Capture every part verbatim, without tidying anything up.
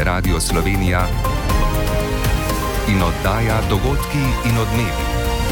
je Radio Slovenija in oddaja Dogodki in odmevi.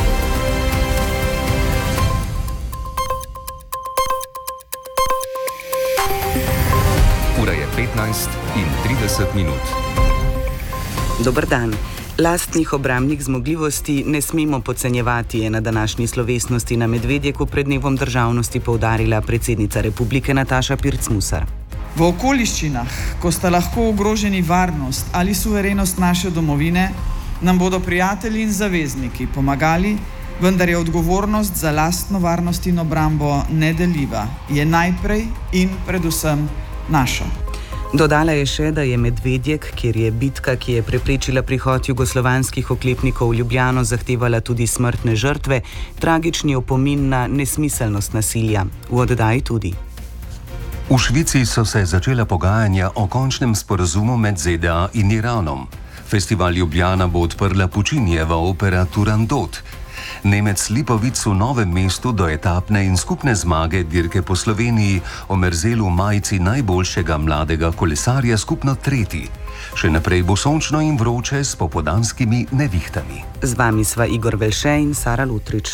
Ura je petnajst in trideset minut. Dober dan. Lastnih obrambnih zmogljivosti ne smemo podcenjevati, je na današnji slovesnosti na Medvedjeku pred dnevom državnosti poudarila predsednica republike Nataša Pirc Musar. V okoliščinah, ko sta lahko ogroženi varnost ali suverenost naše domovine, nam bodo prijatelji in zavezniki pomagali, vendar je odgovornost za lastno varnost in obrambo nedeljiva, je najprej in predvsem naša. Dodala je še, da je Medvedjek, kjer je bitka, ki je preprečila prihod jugoslovanskih oklepnikov v Ljubljano, zahtevala tudi smrtne žrtve, tragični opomin na nesmiselnost nasilja. V oddaji tudi. V Švici so se začela pogajanja o končnem sporazumu med Z D A in Iranom. Festival Ljubljana bo odprla Pučinijeva opera Turandot. Nemec Lipovic v Novem mestu do etapne in skupne zmage dirke po Sloveniji o Merzelu majici najboljšega mladega kolesarja skupno tretji. Še naprej bo sončno in vroče s popoldanskimi nevihtami. Z vami sva Igor Velše in Sara Lutrič.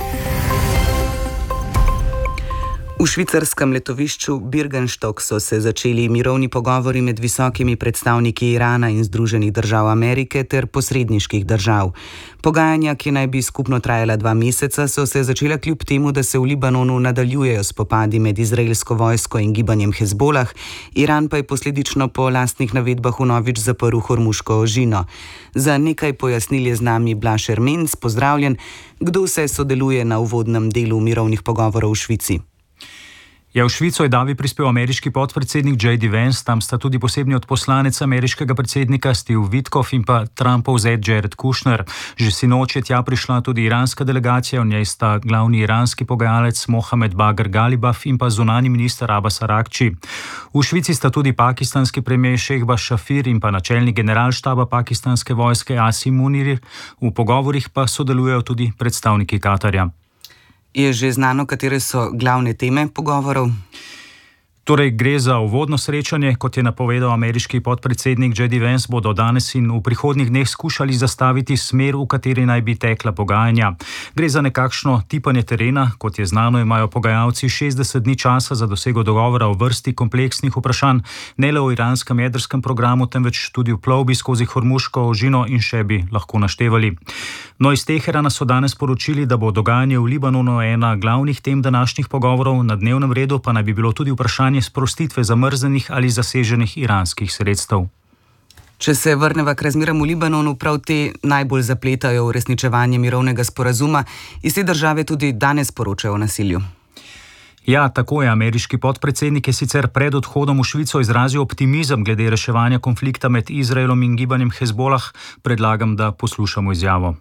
V švicarskem letovišču Birkenstock so se začeli mirovni pogovori med visokimi predstavniki Irana in Združenih držav Amerike ter posredniških držav. Pogajanja, ki naj bi skupno trajala dva meseca, so se začela kljub temu, da se v Libanonu nadaljujejo spopadi med izraelsko vojsko in gibanjem Hezbolah, Iran pa je posledično po lastnih navedbah vnovič zaprl Hormuško ožino. Za nekaj pojasnil je z nami Blaž Ermenc, pozdravljen. Kdo vse sodeluje na uvodnem delu mirovnih pogovorov v Švici? Ja, v Švico je davi prispel ameriški podpredsednik J D Vance, tam sta tudi posebni odposlanec ameriškega predsednika Steve Witkoff in pa Trumpov zet Jared Kushner. Že sinoči je tja prišla tudi iranska delegacija, v njej sta glavni iranski pogajalec Mohamed Bagher Ghalibaf in pa zunanji minister Abbas Araghči. V Švici sta tudi pakistanski premijer Šehbaz Šafir in pa načelnik generalštaba pakistanske vojske Asim Munir. V pogovorih pa sodelujejo tudi predstavniki Katarja. Je že znano, katere so glavne teme pogovorov? Torej, gre za uvodno srečanje, kot je napovedal ameriški podpredsednik J D Vance, bodo danes in v prihodnjih dneh skušali zastaviti smer, v kateri naj bi tekla pogajanja. Gre za nekakšno tipanje terena, kot je znano, imajo pogajalci šestdeset dni časa za dosego dogovora o vrsti kompleksnih vprašanj, ne le o iranskem jedrskem programu, temveč tudi v plovbi skozi Hormuško ožino in še bi lahko naštevali. No, iz Teherana so danes poročili, da bo dogajanje v Libanonu ena glavnih tem današnjih pogovorov, na dnevnem redu pa naj bi bilo tudi vprašanje sprostitve zamrznjenih ali zaseženih iranskih sredstev. Če se vrneva k razmeram v Libanonu, prav te najbolj zapletajo v uresničevanje mirovnega sporazuma. Iz te države tudi danes poročajo o nasilju. Ja, tako je. Ameriški podpredsednik je sicer pred odhodom v Švico izrazil optimizem glede reševanja konflikta med Izraelom in gibanjem Hezbolah. Predlagam, da poslušamo izjavo.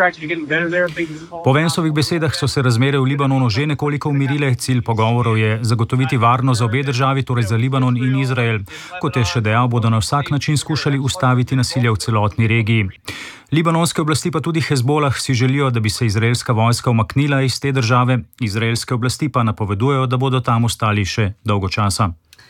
Po Vanceovih besedah so se razmere v Libanonu že nekoliko umirile. Cilj pogovorov je zagotoviti varnost za obe državi, torej za Libanon in Izrael. Kot je še dejal, bodo na vsak način skušali ustaviti nasilje v celotni regiji. Libanonske oblasti pa tudi Hezbolah si želijo, da bi se izraelska vojska umaknila iz te države. Izraelske oblasti pa napovedujejo, da bodo tam ostali še dolgo časa.